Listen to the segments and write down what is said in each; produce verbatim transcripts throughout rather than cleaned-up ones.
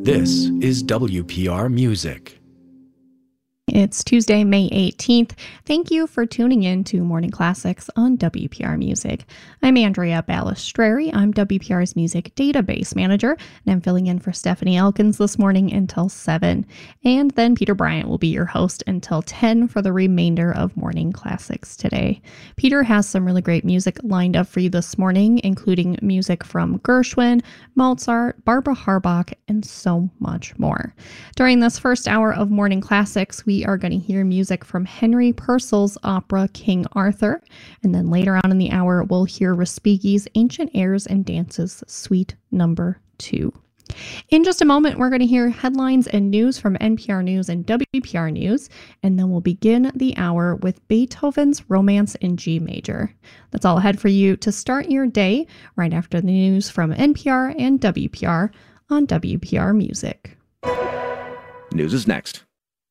This is W P R Music. It's Tuesday, May eighteenth. Thank you for tuning in to Morning Classics on W P R Music. I'm Andrea Balistreri. I'm W P R's Music Database Manager, and I'm filling in for Stephanie Elkins this morning until seven. And then Peter Bryant will be your host until ten for the remainder of Morning Classics today. Peter has some really great music lined up for you this morning, including music from Gershwin, Mozart, Barbara Harbach, and so much more. During this first hour of Morning Classics, we are going to hear music from Henry Purcell's opera King Arthur, and then later on in the hour we'll hear Respighi's Ancient Airs and Dances Suite Number Two. In just a moment, we're going to hear headlines and news from N P R News and W P R News, and then we'll begin the hour with Beethoven's Romance in G Major. That's all ahead for you to start your day right after the news from N P R and W P R on W P R Music. News is next.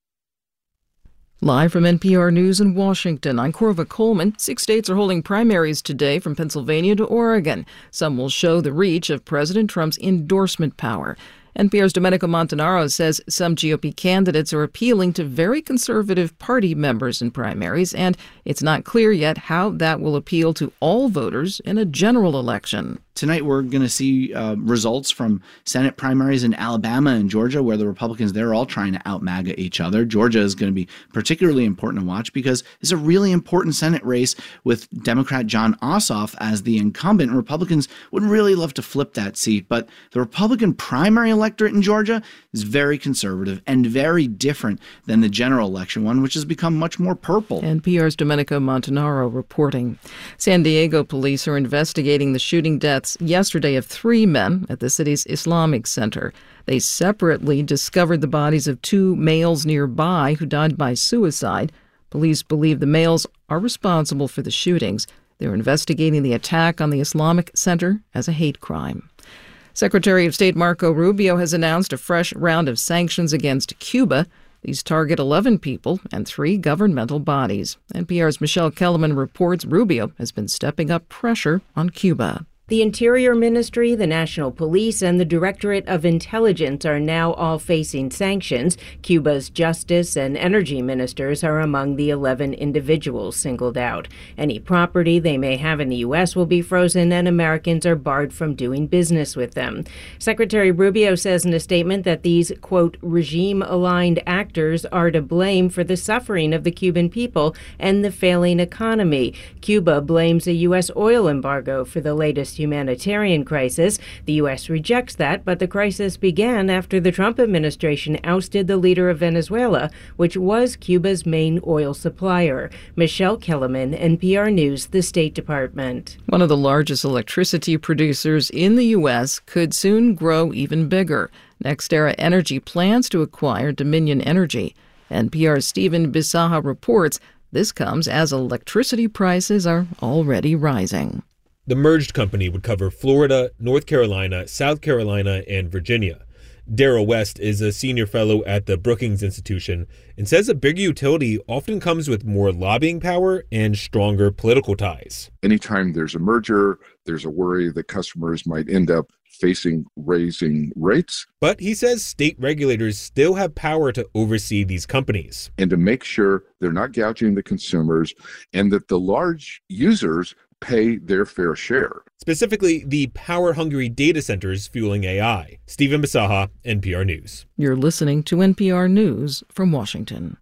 Live from N P R News in Washington, I'm Corva Coleman. Six states are holding primaries today from Pennsylvania to Oregon. Some will show the reach of President Trump's endorsement power. N P R's Domenico Montanaro says some G O P candidates are appealing to very conservative party members in primaries, and it's not clear yet how that will appeal to all voters in a general election. Tonight, we're going to see uh, results from Senate primaries in Alabama and Georgia, where the Republicans, they're all trying to out-MAGA each other. Georgia is going to be particularly important to watch because it's a really important Senate race with Democrat Jon Ossoff as the incumbent. Republicans would really love to flip that seat, but the Republican primary electorate in Georgia is very conservative and very different than the general election one, which has become much more purple. N P R's Domenico Montanaro reporting. San Diego police are investigating the shooting deaths yesterday of three men at the city's Islamic Center. They separately discovered the bodies of two males nearby who died by suicide. Police believe the males are responsible for the shootings. They're investigating the attack on the Islamic Center as a hate crime. Secretary of State Marco Rubio has announced a fresh round of sanctions against Cuba. These target eleven people and three governmental bodies. N P R's Michelle Kellerman reports Rubio has been stepping up pressure on Cuba. The Interior Ministry, the National Police, and the Directorate of Intelligence are now all facing sanctions. Cuba's Justice and Energy Ministers are among the eleven individuals singled out. Any property they may have in the U S will be frozen, and Americans are barred from doing business with them. Secretary Rubio says in a statement that these, quote, regime-aligned actors are to blame for the suffering of the Cuban people and the failing economy. Cuba blames a U S oil embargo for the latest humanitarian crisis. The U S rejects that, but the crisis began after the Trump administration ousted the leader of Venezuela, which was Cuba's main oil supplier. Michelle Kellerman, N P R News, the State Department. One of the largest electricity producers in the U S could soon grow even bigger. NextEra Energy plans to acquire Dominion Energy. N P R's Stephen Bisaha reports this comes as electricity prices are already rising. The merged company would cover Florida, North Carolina, South Carolina, and Virginia. Darrell West is a senior fellow at the Brookings Institution and says a big utility often comes with more lobbying power and stronger political ties. Anytime there's a merger, there's a worry that customers might end up facing raising rates. But he says state regulators still have power to oversee these companies. And to make sure they're not gouging the consumers and that the large users pay their fair share. Specifically, the power-hungry data centers fueling A I. Stephen Bisaha, N P R News. You're listening to N P R News from Washington.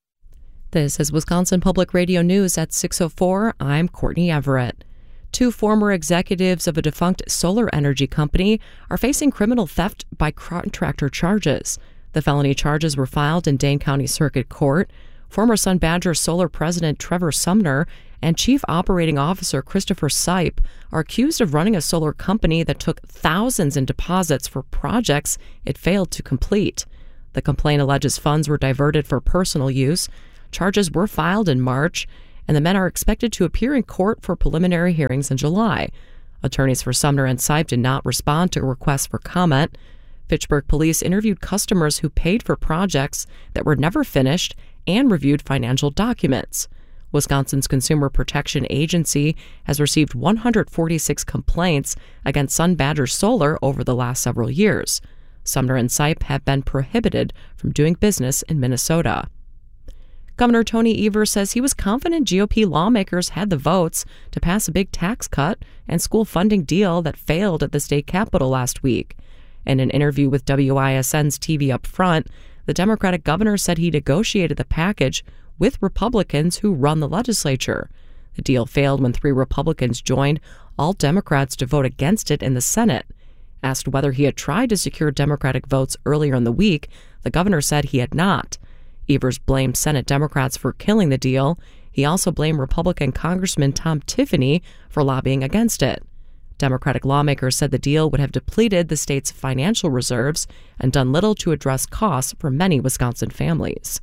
This is Wisconsin Public Radio News at six oh four. I'm Courtney Everett. Two former executives of a defunct solar energy company are facing criminal theft by contractor charges. The felony charges were filed in Dane County Circuit Court. Former Sun Badger Solar President Trevor Sumner and Chief Operating Officer Christopher Sipe are accused of running a solar company that took thousands in deposits for projects it failed to complete. The complaint alleges funds were diverted for personal use. Charges were filed in March, and the men are expected to appear in court for preliminary hearings in July. Attorneys for Sumner and Sipe did not respond to requests for comment. Fitchburg police interviewed customers who paid for projects that were never finished and reviewed financial documents. Wisconsin's Consumer Protection Agency has received one hundred forty-six complaints against Sun Badger Solar over the last several years. Sumner and Sipe have been prohibited from doing business in Minnesota. Governor Tony Evers says he was confident G O P lawmakers had the votes to pass a big tax cut and school funding deal that failed at the state capitol last week. In an interview with W I S N's T V Up Front, the Democratic governor said he negotiated the package with Republicans who run the legislature. The deal failed when three Republicans joined all Democrats to vote against it in the Senate. Asked whether he had tried to secure Democratic votes earlier in the week, the governor said he had not. Evers blamed Senate Democrats for killing the deal. He also blamed Republican Congressman Tom Tiffany for lobbying against it. Democratic lawmakers said the deal would have depleted the state's financial reserves and done little to address costs for many Wisconsin families.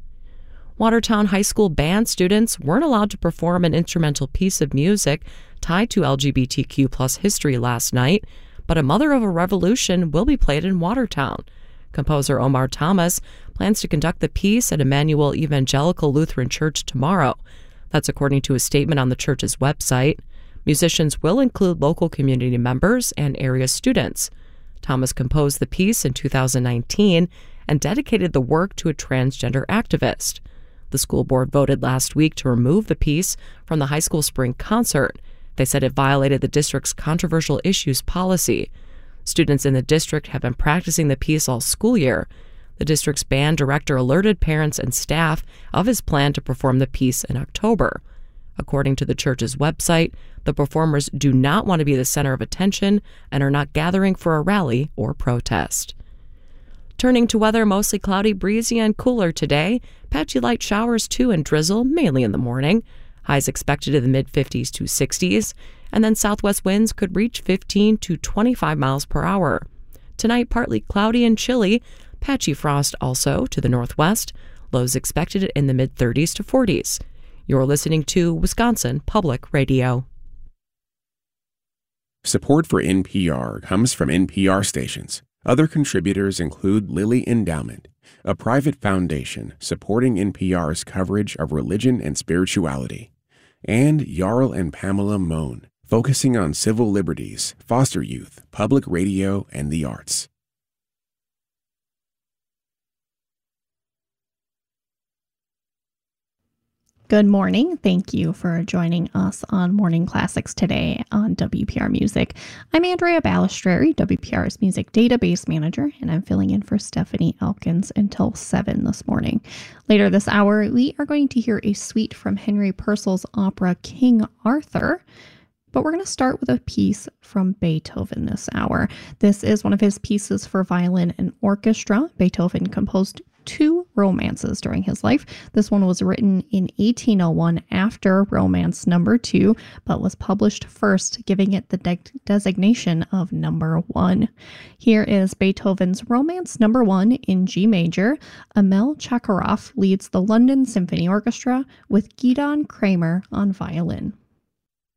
Watertown High School band students weren't allowed to perform an instrumental piece of music tied to L G B T Q plus history last night, but A Mother of a Revolution will be played in Watertown. Composer Omar Thomas plans to conduct the piece at Emmanuel Evangelical Lutheran Church tomorrow. That's according to a statement on the church's website. Musicians will include local community members and area students. Thomas composed the piece in two thousand nineteen and dedicated the work to a transgender activist. The school board voted last week to remove the piece from the high school spring concert. They said it violated the district's controversial issues policy. Students in the district have been practicing the piece all school year. The district's band director alerted parents and staff of his plan to perform the piece in October. According to the church's website, the performers do not want to be the center of attention and are not gathering for a rally or protest. Turning to weather, mostly cloudy, breezy, and cooler today. Patchy light showers, too, and drizzle, mainly in the morning. Highs expected in the mid-fifties to sixties. And then southwest winds could reach fifteen to twenty-five miles per hour. Tonight, partly cloudy and chilly. Patchy frost also to the northwest. Lows expected in the mid-thirties to forties. You're listening to Wisconsin Public Radio. Support for N P R comes from N P R stations. Other contributors include Lilly Endowment, a private foundation supporting N P R's coverage of religion and spirituality, and Jarl and Pamela Mohn, focusing on civil liberties, foster youth, public radio, and the arts. Good morning. Thank you for joining us on Morning Classics today on W P R Music. I'm Andrea Balistreri, W P R's Music Database Manager, and I'm filling in for Stephanie Elkins until seven this morning. Later this hour, we are going to hear a suite from Henry Purcell's opera King Arthur. But we're going to start with a piece from Beethoven this hour. This is one of his pieces for violin and orchestra. Beethoven composed two romances during his life. This one was written in eighteen oh one after Romance Number Two, but was published first, giving it the de- designation of Number One. Here is Beethoven's Romance Number One in G major. Emil Chakarov leads the London Symphony Orchestra with Gidon Kramer on violin.